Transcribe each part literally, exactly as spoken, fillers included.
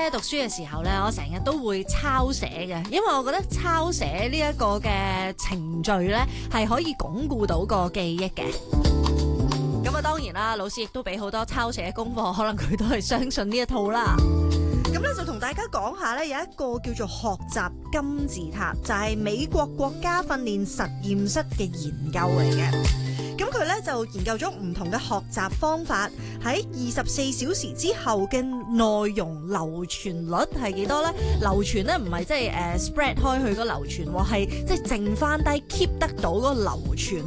咧讀書嘅時候咧，我成日都會抄寫嘅，因為我覺得抄寫呢一個嘅程序咧係可以鞏固到個記憶嘅。咁啊，當然啦，老師亦都俾好多抄寫功課，可能佢都係相信呢一套啦。咁咧就同大家講下咧，有一個叫做學習金字塔，就係美國國家訓練實驗室嘅研究嚟嘅。咁佢咧就研究咗唔同嘅學習方法，喺二十四小時之後嘅內容流傳率係幾多咧？流傳咧唔係即係誒 spread 開去個流傳，係即係剩翻低 keep 得到嗰個流傳。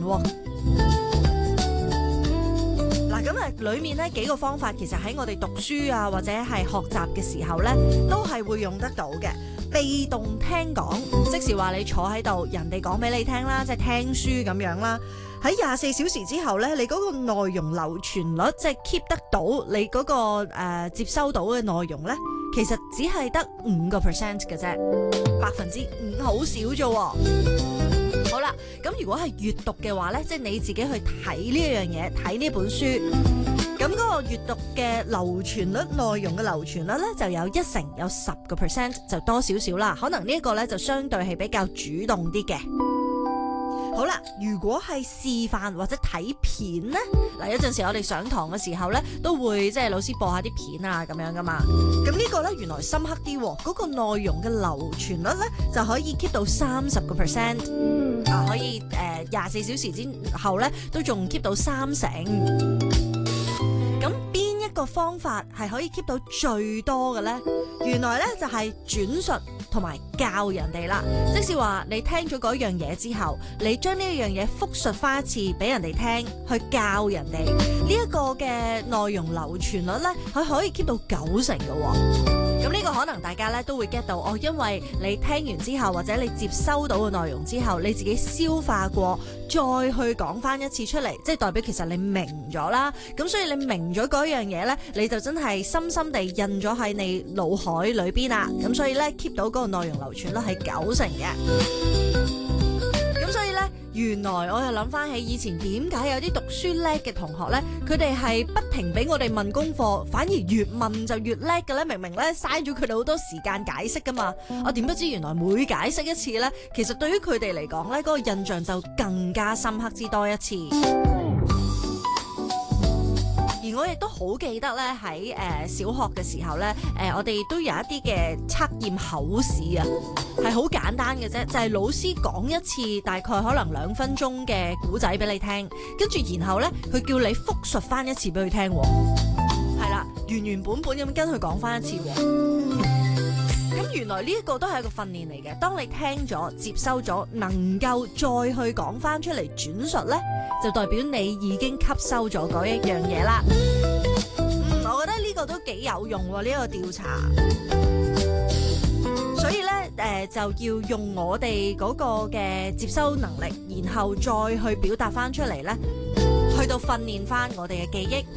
嗱，咁啊，裏面咧幾個方法，其實喺我哋讀書啊或者係學習嘅時候咧，都係會用得到嘅。被動聽講，即是話你坐喺度，人哋講俾你聽啦，即係聽書咁樣啦。喺廿四小時之後咧，你嗰個內容流傳率，即係 keep 得到你嗰、嗰個誒、呃、接收到嘅內容咧，其實只係得五個 percent 嘅啫，百分之五好少啫。好啦，咁如果係閱讀嘅話咧，即係你自己去睇呢一樣嘢，睇呢本書，咁嗰個閱讀嘅流傳率，內容嘅流傳率咧，就有一成，有十個 percent 就多少少啦。可能呢一個咧就相對係比較主動啲嘅。好啦，如果係示範或者睇片呢，嗱，有陣時我哋上堂嘅時候呢，都會即係老師播下啲片啊咁樣噶嘛。咁呢個呢，原來深刻啲，嗰、嗰個內容嘅流傳率呢，就可以 keep 到三十個 percent， 啊可以誒廿四小時之後呢，都仲 keep 到三成。咁邊一個方法係可以 keep 到最多嘅呢？原來呢，就係轉述同埋教人哋啦，即是話你聽咗嗰樣嘢之後，你將呢一樣嘢複述翻一次俾人哋聽，去教人哋呢一個嘅內容流傳率呢，佢可以 keep 到九成嘅。咁呢個可能大家咧都會 get 到哦，因為你聽完之後或者你接收到嘅內容之後，你自己消化過，再去講翻一次出嚟，即係代表其實你明咗啦。咁所以你明咗嗰樣嘢呢，你就真係深深地印咗喺你腦海裏邊啦。咁所以呢 keep 到嗰個內容流傳率係九成嘅。咁所以呢，原來我又諗翻起以前點解有啲讀書叻嘅同學呢，佢哋係不停俾我哋問功課，反而越問就越叻嘅呢。明明呢，嘥咗佢哋好多時間解釋噶嘛，我點不知原來每解釋一次呢，其實對於佢哋嚟講呢，嗰個印象就更加深刻之多一次。而我亦都好記得咧，喺誒小學嘅時候咧，誒我哋都有一啲嘅測驗口試啊，係好簡單嘅啫，就係老師講一次大概可能兩分鐘嘅古仔俾你聽，跟住然後咧佢叫你複述翻一次俾佢聽，係啦，原原本本咁跟佢講翻一次。咁原來呢一個都係一個訓練嚟嘅，當你聽咗、接收咗，能夠再去講翻出嚟轉述呢，就代表你已經吸收咗嗰一樣嘢啦。嗯，我覺得呢個都幾有用喎，呢、呢個調查。所以呢，誒、呃、就要用我哋嗰個嘅接收能力，然後再去表達翻出嚟呢，去到訓練翻我哋嘅記憶。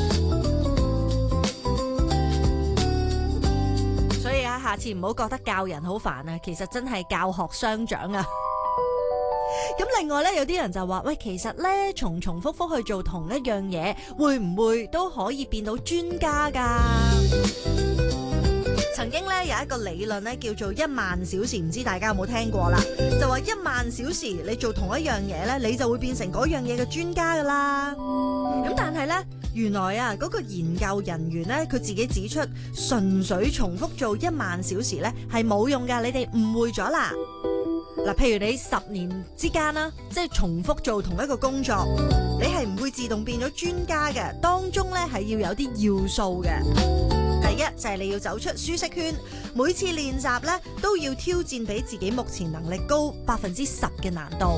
下次唔好覺得教人好煩啊，其實真係教學相長啊。咁另外咧，有啲人就話喂，其實咧重重複複去做同一樣嘢，會唔會都可以變到專家噶？曾經咧有一個理論咧叫做一萬小時，唔知大家有冇聽過啦？就話一萬小時你做同一樣嘢咧，你就會變成嗰樣嘢嘅專家噶啦。咁但係咧，原來啊嗰個研究人員咧，佢自己指出，純粹重複做一萬小時咧係冇用噶，你哋誤會咗啦。嗱，譬如你十年之間啦，即係重複做同一個工作，你係唔會自動變咗專家嘅，當中咧係要有啲要素嘅。第一就係你要走出舒適圈，每次練習咧都要挑戰比自己目前能力高百分之十嘅難度。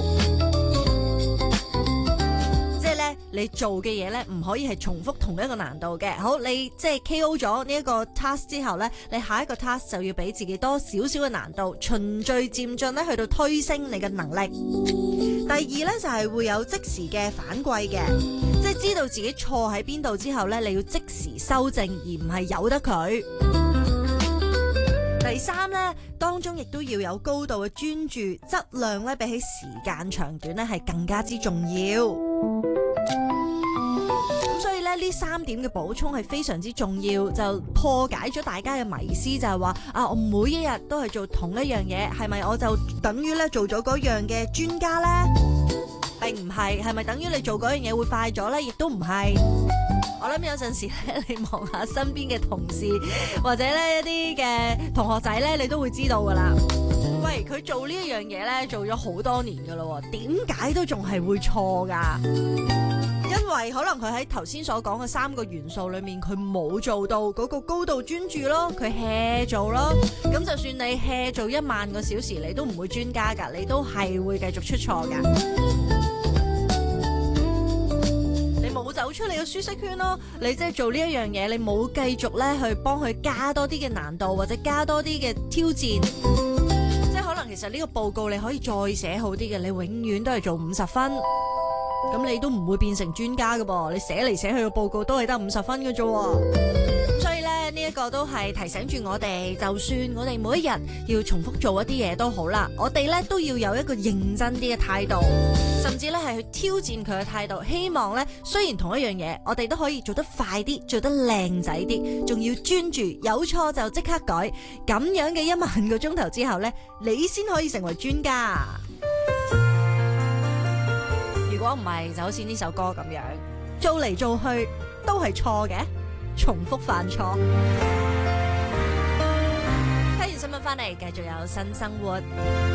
即係咧，你做嘅嘢咧唔可以係重複同一個難度嘅。好，你即係 K O 咗呢一個 task 之後咧，你下一個 task 就要俾自己多少少嘅難度，循序漸進咧去到推升你嘅能力。第二咧就係會有即時嘅反饋嘅，即係知道自己錯喺邊度之後咧，你要即時修正，而唔係由得佢。第三咧，當中亦都要有高度嘅專注，質量咧比起時間長短咧係更加之重要。咁所以咧呢呢三點嘅補充係非常之重要，就破解咗大家嘅迷思，就係話啊，我每一日都係做同一樣嘢，係咪我就等於咧做咗嗰樣嘅專家呢？並唔係，係咪等於你做嗰樣嘢會快咗呢？亦都唔係。我諗有陣時咧，你望下身邊嘅同事或者咧一啲嘅同學仔咧，你都會知道噶啦。喂，佢做呢一樣嘢咧，做咗好多年噶啦，點解都仲係會錯噶？因為可能佢喺頭先所講嘅三個元素裏面，佢冇做到嗰個高度專注咯，佢 hea 做咯。咁就算你 hea 做一萬個小時，你都唔會專家噶，你都係會繼續出錯噶。冇走出你嘅舒適圈咯，你即係做呢一樣嘢，你冇繼續咧去幫佢加多啲嘅難度或者加多啲嘅挑戰，即係可能其實呢個報告你可以再寫好啲嘅，你永遠都係做五十分，咁你都唔會變成專家㗎噃，你寫嚟寫去嘅報告都係得五十分嘅啫。所以咧呢一個都係提醒住我哋，就算我哋每一日要重複做一啲嘢都好啦，我哋咧都要有一個認真啲嘅態度，甚至咧係去挑戰佢嘅態度。希望咧雖然同一樣嘢，我哋都可以做得快啲，做得靚仔啲，仲要專注，有錯就即刻改。咁樣嘅一萬個鐘頭之後咧，你先可以成為專家。如果唔係，就好似呢首歌咁樣，做嚟做去都係錯嘅，重複犯錯。睇完新聞翻嚟，繼續有新生活。